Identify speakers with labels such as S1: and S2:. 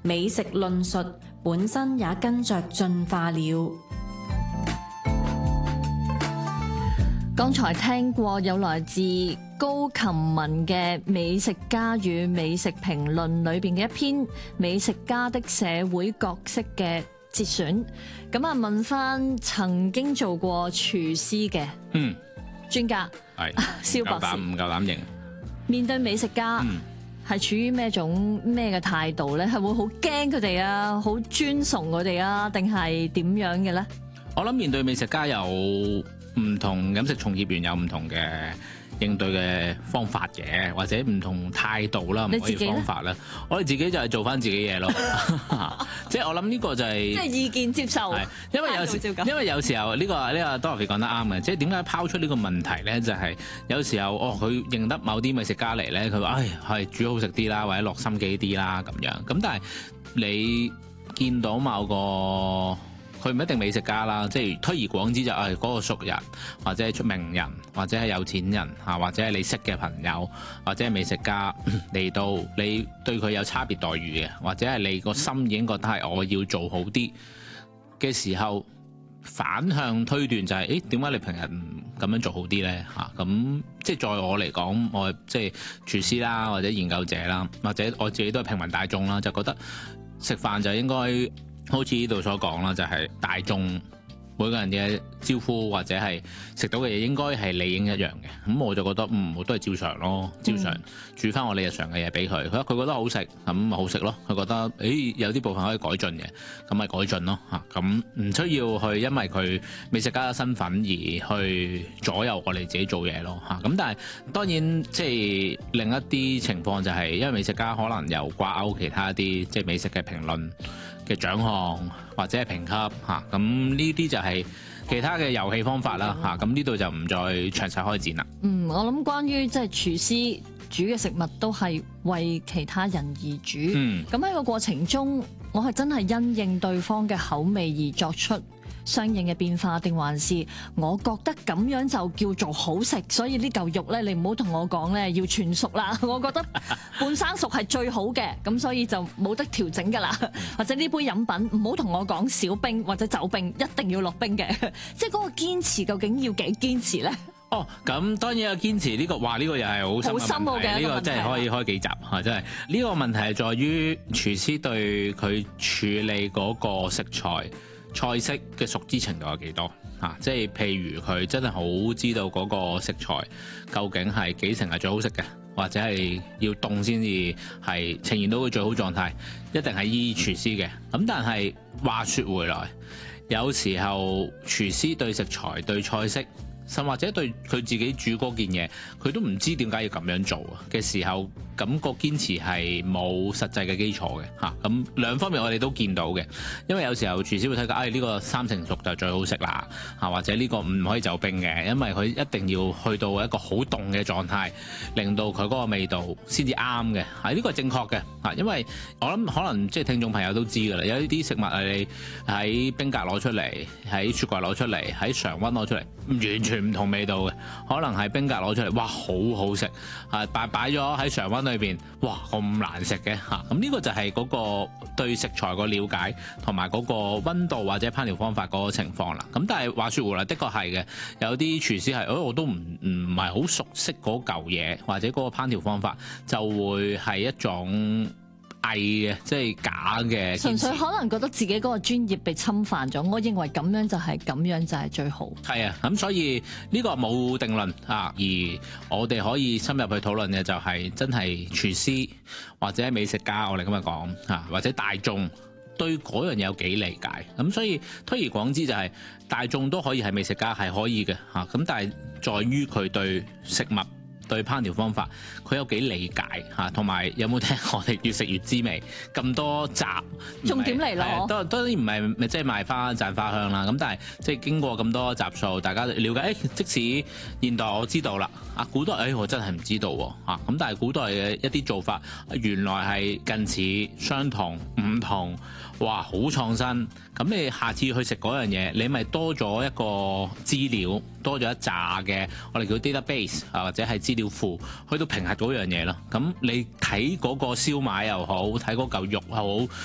S1: 美食論述本身也跟着進化了。
S2: 剛才聽過有來自高琴文嘅《美食家與美食評論》裏邊嘅一篇美食家的社會角色嘅節選。咁啊，問翻曾經做過廚師嘅專家
S3: 係
S2: 蕭博士，
S3: 唔夠膽認。
S2: 面對美食家係處於咩嘅態度咧？係會好驚佢哋啊，好尊崇佢哋啊，定係點樣嘅咧？
S3: 我諗面對美食家有唔同飲食從業員有唔同嘅應對嘅方法嘅，或者唔同態度啦，唔可以方法啦。我哋自己就係做翻自己嘢咯，即係我諗呢個就係
S2: 即係意見接受。
S3: 因為有時候呢個 Dorothy 講得啱嘅，即係點解拋出呢個問題咧？就係有時候佢認得某啲美食家嚟咧，佢話係煮好食啲啦，或者落心機啲啦咁樣。咁但係你見到某個佢唔一定美食家啦，即係推而廣之就係嗰個熟人，或者係出名人，或者係有錢人嚇，或者係你識嘅朋友，或者係美食家嚟到，你對佢有差別待遇嘅，或者係你個心已經覺得係我要做好啲嘅時候，反向推斷就係點解你平日唔咁樣做好啲咧嚇？咁即係在我嚟講，我即係廚師啦，或者研究者啦，或者我自己都係平民大眾啦，就覺得食飯就應該好似呢度所講啦，就係大眾每個人嘅招呼或者係食到嘅嘢應該係理應一樣嘅。咁我就覺得我都係照常咯，照常煮翻我哋日常嘅嘢俾佢。佢覺得好食，咁咪好食咯。佢覺得有啲部分可以改進嘅，咁咪改進咯嚇。咁唔需要去因為佢美食家嘅身份而去左右我哋自己做嘢咯嚇。咁但係當然即係另一啲情況就係因為美食家可能又掛鈎其他一啲即係美食嘅評論嘅獎項或者係評級嚇，咁呢啲就係其他嘅遊戲方法啦嚇，咁呢度就唔再詳細開展啦。
S2: 我諗關於即係廚師煮嘅食物都係為其他人而煮，咁喺個過程中，我係真係因應對方嘅口味而作出相應嘅變化，定還是我覺得咁樣就叫做好食，所以呢嚿肉咧，你唔好同我講咧要全熟啦，我覺得半生熟係最好嘅，咁所以就冇得調整噶啦。或者呢杯飲品唔好同我講少冰或者走冰，一定要落冰嘅，即係嗰個堅持究竟要幾堅持咧？
S3: 咁當然有堅持呢個，話呢個又係好深嘅，呢個真係可以開幾集嚇，真係呢個問題係在於廚師對佢處理嗰個食材菜式嘅熟知程度有幾多嚇？即係譬如佢真係好知道嗰個食材究竟係幾成係最好食嘅，或者係要凍先至係呈現到佢最好狀態，一定係依廚師嘅。咁但係話說回來，有時候廚師對食材對菜式，甚或者對佢自己煮嗰件嘢，佢都唔知點解要咁樣做嘅時候，咁個堅持係冇實際嘅基礎嘅嚇。咁兩方面我哋都見到嘅，因為有時候廚師會睇到，呢個3成熟就最好食啦嚇，或者呢個唔可以走冰嘅，因為佢一定要去到一個好凍嘅狀態，令到佢嗰個味道先至啱嘅。呢個係正確嘅嚇，因為我諗可能即係聽眾朋友都知㗎啦，有呢啲食物係你喺冰格攞出嚟，喺雪櫃攞出嚟，喺常溫攞出嚟，完全唔同味道嘅，可能係冰格攞出嚟，哇，好好食啊！擺咗喺常溫裏邊，哇，咁難食嘅嚇。咁呢個就係嗰個對食材個了解同埋嗰個溫度或者烹調方法嗰個情況啦。咁但係話說回來，的確係嘅，有啲廚師係，我都唔係好熟悉嗰嚿嘢或者嗰個烹調方法，就會係一種偽嘅，即係假嘅，
S2: 純粹可能覺得自己嗰個專業被侵犯咗。我認為咁樣就係最好。
S3: 係啊，咁所以呢個冇定論啊，而我哋可以深入去討論嘅就係真係廚師或者美食家，我哋今日講啊，或者大眾對嗰樣嘢有幾理解。咁所以推而廣之就係大眾都可以係美食家，係可以嘅嚇。咁但係在於佢對食物對烹調方法，佢有幾理解嚇，同埋有冇聽我哋越食越滋味咁多集，
S2: 重點嚟咯。
S3: 當然唔係即係賣花讚花香啦。咁但係即係經過咁多集數，大家了解，即使現代我知道啦，古代我真係唔知道喎嚇。咁但係古代嘅一啲做法，原來係近似、相同、唔同，哇，好創新。咁你下次去食嗰樣嘢，你咪多咗一個資料，多咗一紮嘅我哋叫 database 或者係資料庫，去到評核嗰樣嘢咯。咁你睇嗰個燒賣又好，睇嗰嚿肉又好，